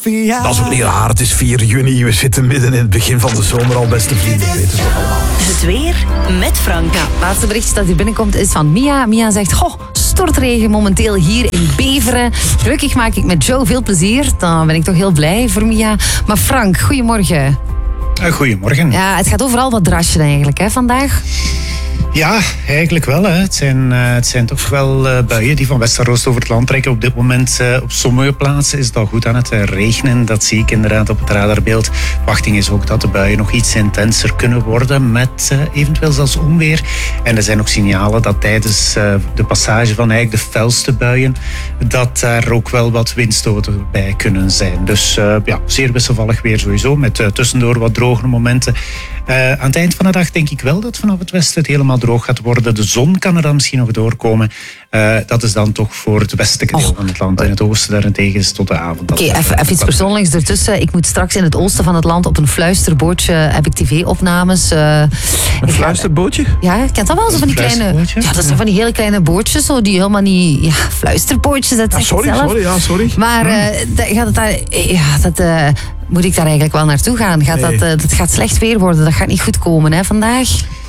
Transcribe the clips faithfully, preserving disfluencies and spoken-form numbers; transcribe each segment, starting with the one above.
Dat is ook niet raar, het is vier juni. We zitten midden in het begin van de zomer al, beste vrienden. Weten we allemaal. Het weer met Frank. Ja, het laatste berichtje dat hier binnenkomt is van Mia. Mia zegt, goh, stortregen momenteel hier in Beveren. Gelukkig maak ik met Joe veel plezier. Dan ben ik toch heel blij voor Mia. Maar Frank, goedemorgen. Goedemorgen. Ja, het gaat overal wat drasje eigenlijk, hè, vandaag. Ja, eigenlijk wel. Hè. Het, zijn, uh, het zijn toch wel uh, buien die van Westeroost over het land trekken. Op dit moment uh, op sommige plaatsen is het al goed aan het uh, regenen. Dat zie ik inderdaad op het radarbeeld. Verwachting is ook dat de buien nog iets intenser kunnen worden met uh, eventueel zelfs onweer. En er zijn ook signalen dat tijdens uh, de passage van eigenlijk de felste buien dat daar ook wel wat windstoten bij kunnen zijn. Dus uh, ja, zeer wisselvallig weer sowieso met uh, tussendoor wat drogere momenten. Uh, aan het eind van de dag denk ik wel dat vanaf het westen het helemaal droog gaat worden. De zon kan er dan misschien nog doorkomen. Uh, dat is dan toch voor het westelijke deel oh. van het land. In het oosten daarentegen is tot de avond. Oké, okay, even, even iets persoonlijks ertussen. Ik moet straks in het oosten van het land op een fluisterbootje, heb ik tv-opnames. Uh, een fluisterbootje? Ja, je kent dat wel? Zo van die kleine, ja, dat zijn van die hele kleine bootjes, zo, die helemaal niet... Ja, fluisterbootjes, dat zeg ja, sorry, ik zelf. sorry, ja, sorry. Maar uh, gaat het daar... Ja, dat... Uh, moet ik daar eigenlijk wel naartoe gaan? Gaat nee. dat, uh, dat gaat slecht weer worden. Dat gaat niet goed komen, hè, vandaag.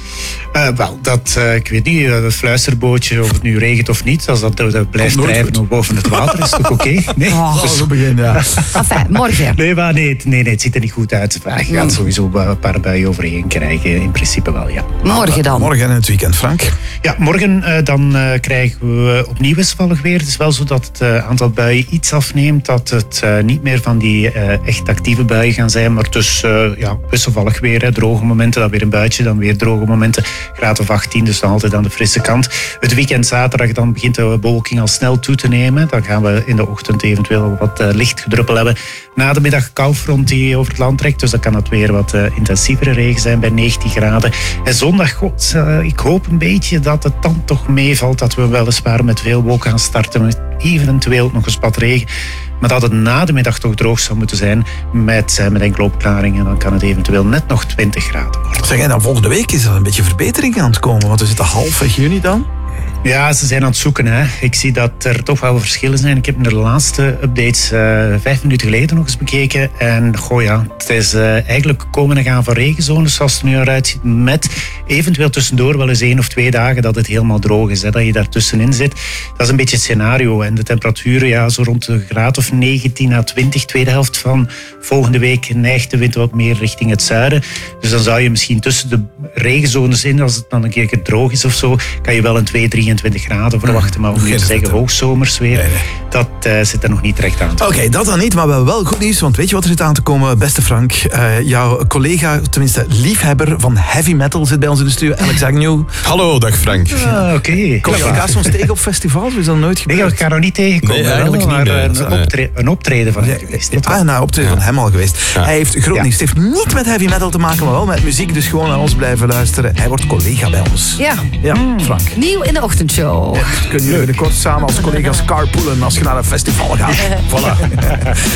Uh, wel, dat, uh, ik weet niet, uh, dat fluisterbootje, of het nu regent of niet, als dat, dat blijft drijven boven het water, is het toch oké? Okay? Nee? Oh. Dus, begin, ja. Enfin, morgen. Nee, maar nee, nee, nee, het ziet er niet goed uit. Je gaat mm. sowieso een paar buien overheen krijgen, in principe wel, ja. Morgen dan? Morgen en het weekend, Frank. Ja, morgen uh, dan uh, krijgen we opnieuw wisselvallig weer. Het is wel zo dat het uh, aantal buien iets afneemt, dat het uh, niet meer van die uh, echt actieve buien gaan zijn, maar dus uh, ja, wisselvallig weer, hè, droge momenten, dan weer een buitje, dan weer droge momenten. Graad of achttien, dus dan altijd aan de frisse kant. Het weekend zaterdag, dan begint de bewolking al snel toe te nemen. Dan gaan we in de ochtend eventueel wat uh, licht gedruppel hebben. Na de middag koufront die over het land trekt, dus dan kan het weer wat uh, intensievere regen zijn bij negentien graden. En zondag, god, uh, ik hoop een beetje dat het dan toch meevalt, dat we weliswaar met veel wolken gaan starten, met eventueel nog een spat regen. Maar dat het na de middag toch droog zou moeten zijn met, uh, met enkele opklaringen. Dan kan het eventueel net nog twintig graden worden. Zeg, en dan volgende week is er een beetje verbetering aan het komen. Want we zitten halfweg juni dan. Ja, ze zijn aan het zoeken. Hè. Ik zie dat er toch wel verschillen zijn. Ik heb de laatste updates uh, vijf minuten geleden nog eens bekeken. En goh ja, het is uh, eigenlijk komen en gaan van regenzones zoals het er nu eruit ziet. Met eventueel tussendoor wel eens één of twee dagen dat het helemaal droog is. Hè, dat je daar tussenin zit. Dat is een beetje het scenario. En de temperaturen, ja, zo rond de graad of negentien à twintig. Tweede helft van volgende week neigt de wind wat meer richting het zuiden. Dus dan zou je misschien tussen de regenzones in, als het dan een keer droog is of zo, kan je wel een twee, drie drieëntwintig graden verwachten, maar om nu te zeggen hoogsomers weer, nee, nee. dat uh, zit er nog niet recht aan te Oké, okay, dat dan niet, maar wel, wel goed nieuws, want weet je wat er zit aan te komen, beste Frank? Uh, jouw collega, tenminste liefhebber van heavy metal zit bij ons in de studio, Alex Agnew. Hallo, dag Frank. Ah, oké. Okay. Kom je elkaar soms tegen op festivals? Is dat nooit gebeurd? Nee, ik elkaar nog niet tegenkomen. Nee, eigenlijk wel, niet. Maar Nee. een, optre- een optreden van hem geweest. Ah, nou, een optreden ja. van hem al geweest. Ja. Hij heeft groot ja. nieuws. Het heeft niet met heavy metal te maken, maar wel met muziek, dus gewoon naar ons blijven luisteren. Hij wordt collega bij ons. Ja. Ja, Frank. Nieuw in de ochtendshow. Ja, kunnen jullie binnenkort samen als collega's carpoolen als je naar een festival gaat. Voilà.